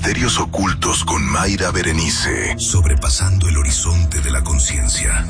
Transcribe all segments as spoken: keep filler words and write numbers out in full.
misterios ocultos con Mayra Berenice, sobrepasando el horizonte de la conciencia.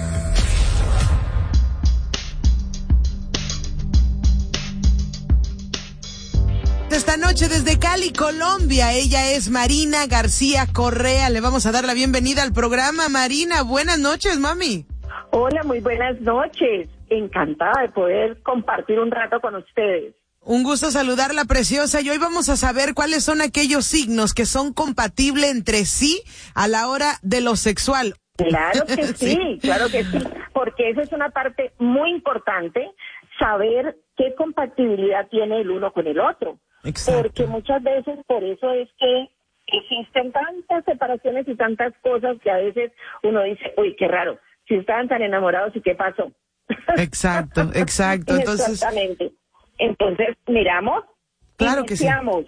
Esta noche desde Cali, Colombia, ella es Marina García Correa. Le vamos a dar la bienvenida al programa. Marina, buenas noches, mami. Hola, muy buenas noches. Encantada de poder compartir un rato con ustedes. Un gusto saludarla, preciosa. Y hoy vamos a saber cuáles son aquellos signos que son compatibles entre sí a la hora de lo sexual. Claro que sí, sí, claro que sí, porque esa es una parte muy importante, saber qué compatibilidad tiene el uno con el otro. Exacto. Porque muchas veces por eso es que existen tantas separaciones y tantas cosas que a veces uno dice, uy, qué raro, si estaban tan enamorados, ¿y qué pasó? Exacto, exacto. Entonces... Exactamente. Entonces, miramos, claro que sí. Aries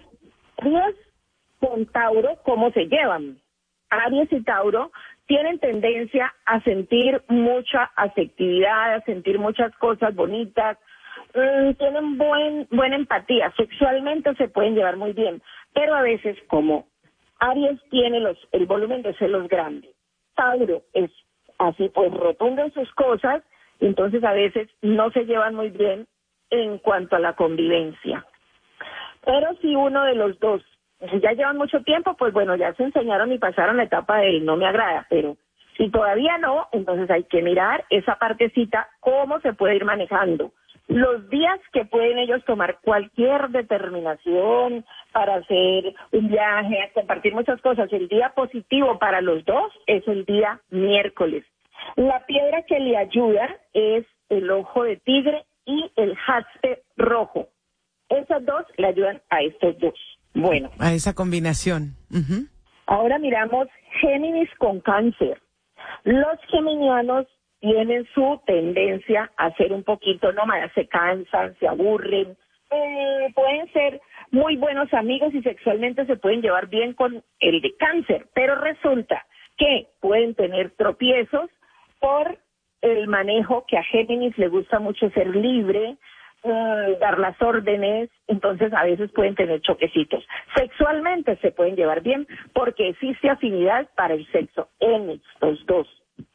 con Tauro, ¿cómo se llevan? Aries y Tauro tienen tendencia a sentir mucha afectividad, a sentir muchas cosas bonitas, mm, tienen buen, buena empatía, sexualmente se pueden llevar muy bien, pero a veces como Aries tiene los, el volumen de celos grande, Tauro es así pues rotundo en sus cosas, entonces a veces no se llevan muy bien en cuanto a la convivencia. Pero si uno de los dos ya llevan mucho tiempo, pues bueno, ya se enseñaron y pasaron la etapa del no me agrada, pero si todavía no, entonces hay que mirar esa partecita, cómo se puede ir manejando. Los días que pueden ellos tomar cualquier determinación para hacer un viaje, compartir muchas cosas, el día positivo para los dos es el día miércoles. La piedra que le ayuda es el ojo de tigre y el jaspe rojo. Esas dos le ayudan a estos dos. Bueno. A esa combinación. Uh-huh. Ahora miramos Géminis con Cáncer. Los geminianos tienen su tendencia a ser un poquito nómadas, se cansan, se aburren, eh, pueden ser muy buenos amigos y sexualmente se pueden llevar bien con el de Cáncer, pero resulta que pueden tener tropiezos por el manejo, que a Géminis le gusta mucho ser libre, uh, dar las órdenes, entonces a veces pueden tener choquecitos. Sexualmente se pueden llevar bien porque existe afinidad para el sexo en estos dos.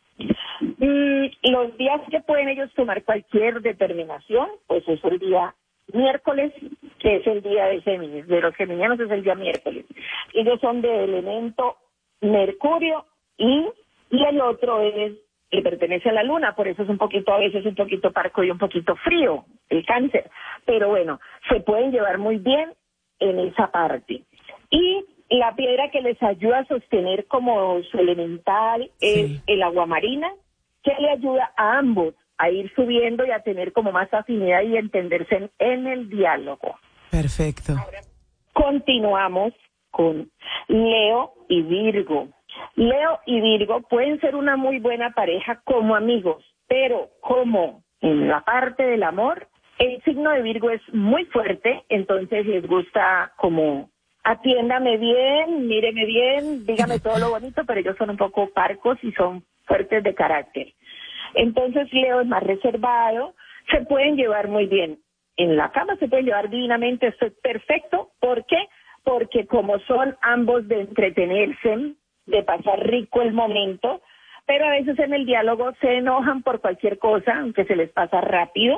Y los días que pueden ellos tomar cualquier determinación, pues es el día miércoles, que es el día de Géminis, de los geminianos es el día miércoles. Ellos son de elemento Mercurio y, y el otro es que pertenece a la luna, por eso es un poquito, a veces un poquito parco y un poquito frío, el Cáncer. Pero bueno, se pueden llevar muy bien en esa parte. Y la piedra que les ayuda a sostener como su elemental es sí. el agua marina, que le ayuda a ambos a ir subiendo y a tener como más afinidad y entenderse en, en el diálogo. Perfecto. Ahora, continuamos con Leo y Virgo. Leo y Virgo pueden ser una muy buena pareja como amigos, pero como en la parte del amor, el signo de Virgo es muy fuerte, entonces les gusta como atiéndame bien, míreme bien, dígame todo lo bonito, pero ellos son un poco parcos y son fuertes de carácter. Entonces Leo es más reservado, se pueden llevar muy bien. En la cama se pueden llevar divinamente, esto es perfecto. ¿Por qué? Porque como son ambos de entretenerse, de pasar rico el momento, pero a veces en el diálogo se enojan por cualquier cosa, aunque se les pasa rápido,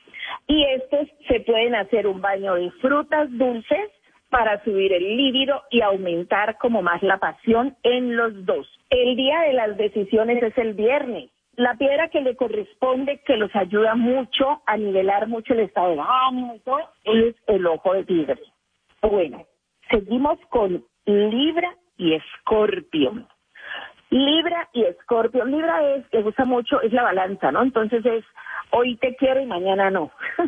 y estos se pueden hacer un baño de frutas dulces para subir el líbido y aumentar como más la pasión en los dos. El día de las decisiones es el viernes. La piedra que le corresponde, que los ayuda mucho a nivelar mucho el estado de ánimo, es el ojo de tigre. Bueno, seguimos con Libra y Escorpio. Libra y Escorpio. Libra es, le gusta mucho, es la balanza, ¿no? Entonces es, hoy te quiero y mañana no.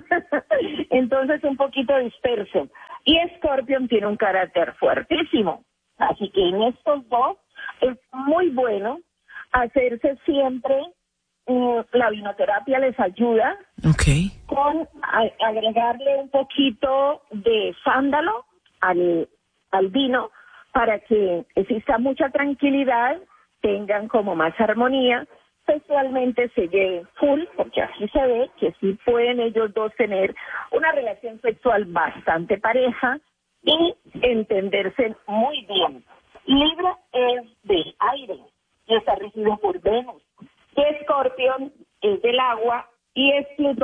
Entonces un poquito disperso. Y Escorpio tiene un carácter fuertísimo. Así que en estos dos es muy bueno hacerse siempre, uh, la vinoterapia les ayuda. Okay. Con a, agregarle un poquito de sándalo al, al vino, para que exista mucha tranquilidad, tengan como más armonía, sexualmente se lleven full, porque así se ve que sí pueden ellos dos tener una relación sexual bastante pareja y entenderse muy bien.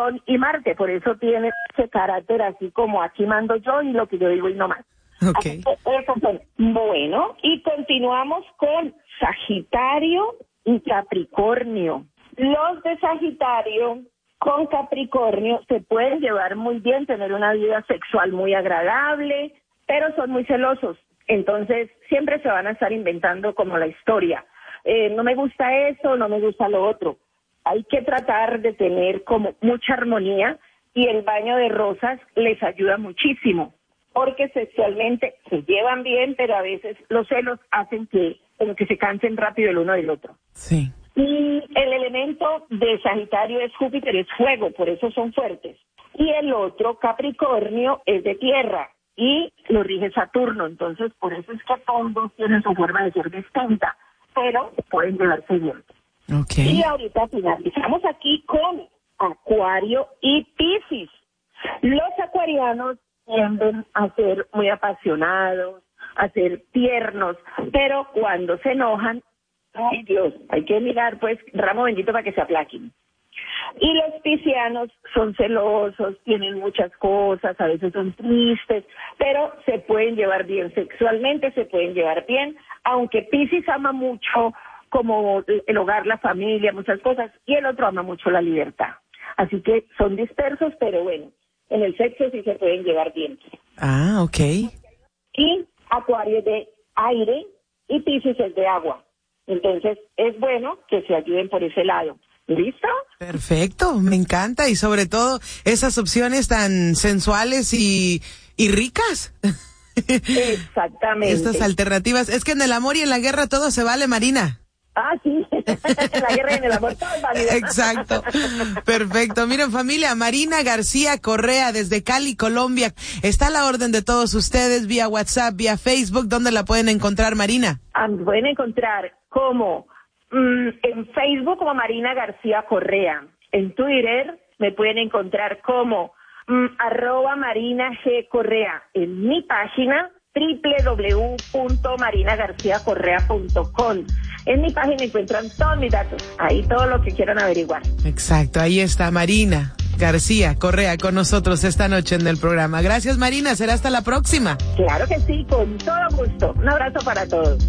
Plutón y Marte, por eso tiene ese carácter así como aquí mando yo y lo que yo digo y no más. Okay. Esos son. Bueno, y continuamos con Sagitario y Capricornio. Los de Sagitario con Capricornio se pueden llevar muy bien, tener una vida sexual muy agradable, pero son muy celosos. Entonces, siempre se van a estar inventando como la historia. Eh, no me gusta eso, no me gusta lo otro. Hay que tratar de tener como mucha armonía y el baño de rosas les ayuda muchísimo. Porque sexualmente se llevan bien, pero a veces los celos hacen que, como que se cansen rápido el uno del otro. Sí. Y el elemento de Sagitario es Júpiter, es fuego, por eso son fuertes. Y el otro, Capricornio, es de tierra y lo rige Saturno. Entonces, por eso es que todos tienen su forma de ser distinta, pero pueden llevarse bien. Okay. Y ahorita finalizamos aquí con Acuario y Piscis. Los acuarianos tienden a ser muy apasionados, a ser tiernos, pero cuando se enojan, ay Dios, hay que mirar pues ramo bendito para que se aplaquen. Y los piscianos son celosos, tienen muchas cosas, a veces son tristes, pero se pueden llevar bien sexualmente, se pueden llevar bien, aunque Piscis ama mucho como el hogar, la familia, muchas cosas, y el otro ama mucho la libertad. Así que son dispersos, pero bueno, en el sexo sí se pueden llevar bien. Ah, ok. Y Acuario es de aire y Piscis es de agua. Entonces es bueno que se ayuden por ese lado. ¿Listo? Perfecto, me encanta, y sobre todo esas opciones tan sensuales y, y ricas. Exactamente. Estas alternativas. Es que en el amor y en la guerra todo se vale, Marina. Ah, sí, en la guerra y en el amor todo es válido. Exacto, perfecto. Miren, familia, Marina García Correa desde Cali, Colombia. Está a la orden de todos ustedes vía WhatsApp, vía Facebook. ¿Dónde la pueden encontrar, Marina? Ah, me pueden encontrar como mm, en Facebook como Marina García Correa. En Twitter me pueden encontrar como mm, arroba Marina G Correa. En mi página doble u doble u doble u punto marina garcía correa punto com. En mi página encuentran todos mis datos, ahí todo lo que quieran averiguar. Exacto, ahí está Marina García Correa con nosotros esta noche en el programa. Gracias, Marina, será hasta la próxima. Claro que sí, con todo gusto. Un abrazo para todos.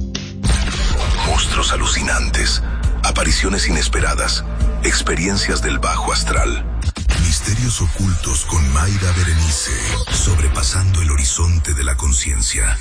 Monstruos alucinantes, apariciones inesperadas, experiencias del bajo astral. Misterios ocultos con Mayra Berenice, sobrepasando el horizonte de la conciencia.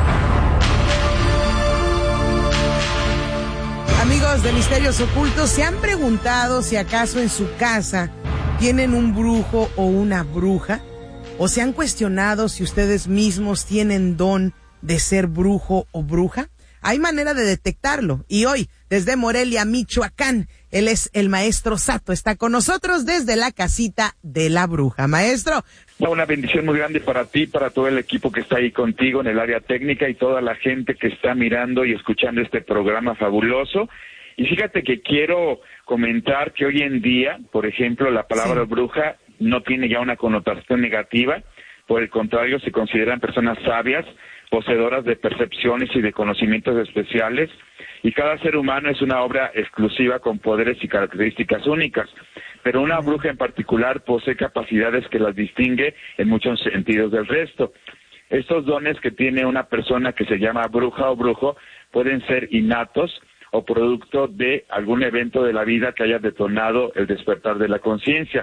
Amigos de Misterios Ocultos, ¿se han preguntado si acaso en su casa tienen un brujo o una bruja? ¿O se han cuestionado si ustedes mismos tienen don de ser brujo o bruja? Hay manera de detectarlo. Y hoy, desde Morelia, Michoacán, él es el maestro Sato. Está con nosotros desde la casita de la bruja. Maestro. Una bendición muy grande para ti, para todo el equipo que está ahí contigo en el área técnica y toda la gente que está mirando y escuchando este programa fabuloso. Y fíjate que quiero comentar que hoy en día, por ejemplo, la palabra sí. bruja no tiene ya una connotación negativa. Por el contrario, se consideran personas sabias, poseedoras de percepciones y de conocimientos especiales, y cada ser humano es una obra exclusiva con poderes y características únicas, pero una bruja en particular posee capacidades que las distingue en muchos sentidos del resto. Estos dones que tiene una persona que se llama bruja o brujo pueden ser innatos o producto de algún evento de la vida que haya detonado el despertar de la conciencia.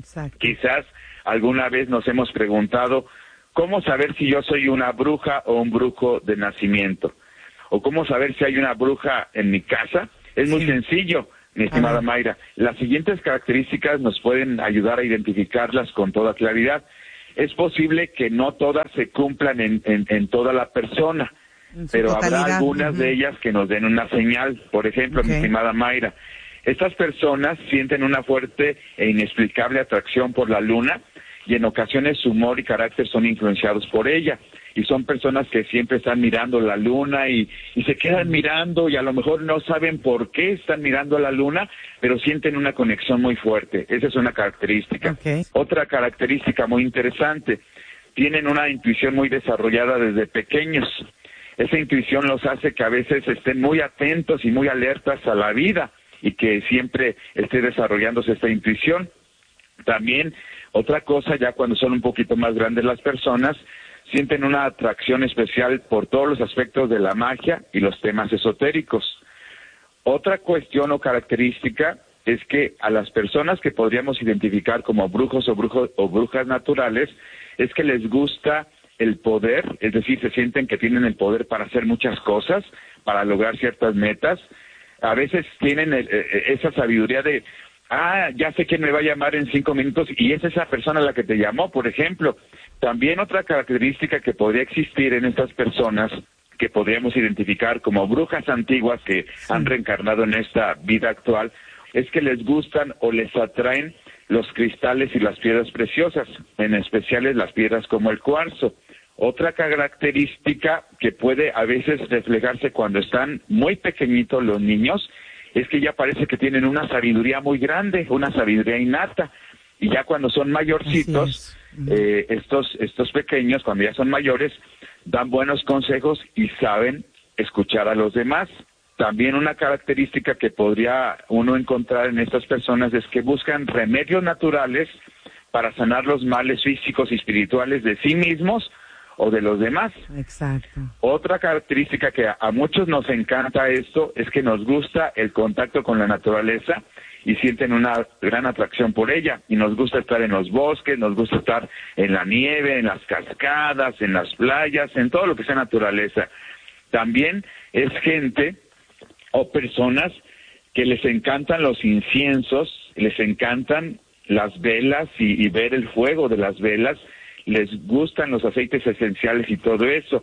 Quizás alguna vez nos hemos preguntado, ¿cómo saber si yo soy una bruja o un brujo de nacimiento? ¿O cómo saber si hay una bruja en mi casa? Es muy sí. sencillo, mi estimada Mayra. Las siguientes características nos pueden ayudar a identificarlas con toda claridad. Es posible que no todas se cumplan en, en, en toda la persona, pero totalidad. Habrá algunas uh-huh. de ellas que nos den una señal. Por ejemplo, okay. mi estimada Mayra, estas personas sienten una fuerte e inexplicable atracción por la luna, y en ocasiones su humor y carácter son influenciados por ella, y son personas que siempre están mirando la luna y, y se quedan mirando, y a lo mejor no saben por qué están mirando a la luna, pero sienten una conexión muy fuerte. Esa es una característica. Okay. Otra característica muy interesante, tienen una intuición muy desarrollada desde pequeños. Esa intuición los hace que a veces estén muy atentos y muy alertas a la vida, y que siempre esté desarrollándose esta intuición. También, otra cosa, ya cuando son un poquito más grandes las personas, sienten una atracción especial por todos los aspectos de la magia y los temas esotéricos. Otra cuestión o característica es que a las personas que podríamos identificar como brujos o, brujos o brujas naturales, es que les gusta el poder, es decir, se sienten que tienen el poder para hacer muchas cosas, para lograr ciertas metas. A veces tienen el, esa sabiduría de, ah, ya sé quién me va a llamar en cinco minutos, y es esa persona la que te llamó, por ejemplo. También otra característica que podría existir en estas personas, que podríamos identificar como brujas antiguas que sí. han reencarnado en esta vida actual, es que les gustan o les atraen los cristales y las piedras preciosas, en especial las piedras como el cuarzo. Otra característica que puede a veces reflejarse cuando están muy pequeñitos los niños, es que ya parece que tienen una sabiduría muy grande, una sabiduría innata, y ya cuando son mayorcitos, eh, estos, estos pequeños, cuando ya son mayores, dan buenos consejos y saben escuchar a los demás. También una característica que podría uno encontrar en estas personas es que buscan remedios naturales para sanar los males físicos y espirituales de sí mismos o de los demás. Exacto. Otra característica que a, a muchos nos encanta esto es que nos gusta el contacto con la naturaleza y sienten una gran atracción por ella, y nos gusta estar en los bosques, nos gusta estar en la nieve, en las cascadas, en las playas, en todo lo que sea naturaleza. También es gente o personas que les encantan los inciensos, les encantan las velas y, y ver el fuego de las velas, les gustan los aceites esenciales y todo eso.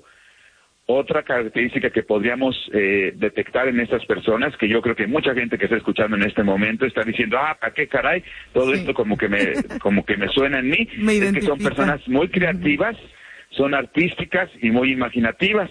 Otra característica que podríamos eh, detectar en estas personas, que yo creo que mucha gente que está escuchando en este momento está diciendo, ah, ¿a qué caray? Todo sí. esto como que me como que me suena en mí. Me es que son personas muy creativas, uh-huh. son artísticas y muy imaginativas.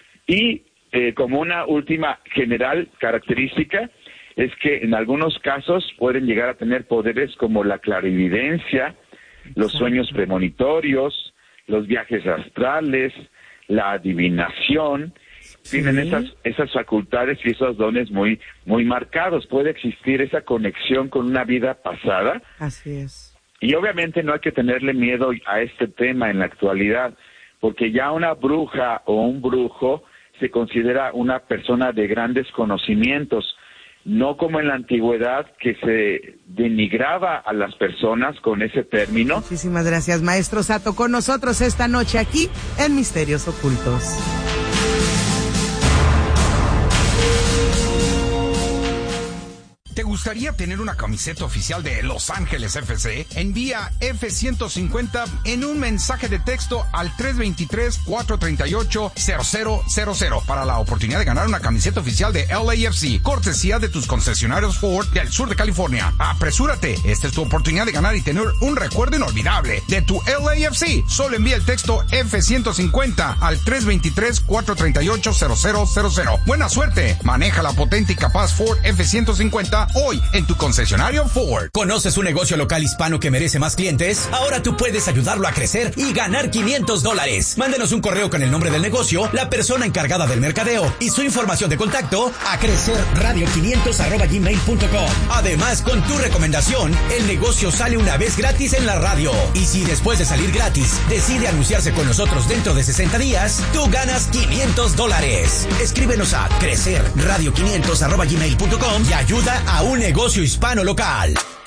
Y eh, como una última general característica, es que en algunos casos pueden llegar a tener poderes como la clarividencia, los sueños premonitorios, los viajes astrales, la adivinación. ¿Sí? Tienen esas esas facultades y esos dones muy muy marcados. Puede existir esa conexión con una vida pasada. Así es. Y obviamente no hay que tenerle miedo a este tema en la actualidad, porque ya una bruja o un brujo se considera una persona de grandes conocimientos, no como en la antigüedad, que se denigraba a las personas con ese término. Muchísimas gracias, maestro Sato, con nosotros esta noche aquí en Misterios Ocultos. ¿Te gustaría tener una camiseta oficial de Los Ángeles F C? Envía F ciento cincuenta en un mensaje de texto al tres dos tres, cuatro tres ocho, cero cero cero cero para la oportunidad de ganar una camiseta oficial de L A F C, cortesía de tus concesionarios Ford del sur de California. ¡Apresúrate! Esta es tu oportunidad de ganar y tener un recuerdo inolvidable de tu L A F C. Solo envía el texto F ciento cincuenta al tres dos tres, cuatro tres ocho, cero cero cero cero. ¡Buena suerte! Maneja la potente y capaz Ford F ciento cincuenta hoy en tu concesionario Ford. ¿Conoces un negocio local hispano que merece más clientes? Ahora tú puedes ayudarlo a crecer y ganar quinientos dólares. Mándenos un correo con el nombre del negocio, la persona encargada del mercadeo y su información de contacto a crecerradio quinientos arroba gmail punto com. Además, con tu recomendación, el negocio sale una vez gratis en la radio. Y si después de salir gratis decide anunciarse con nosotros dentro de sesenta días, tú ganas quinientos dólares. Escríbenos a crecerradio quinientos arroba gmail punto com y ayuda a un negocio hispano local.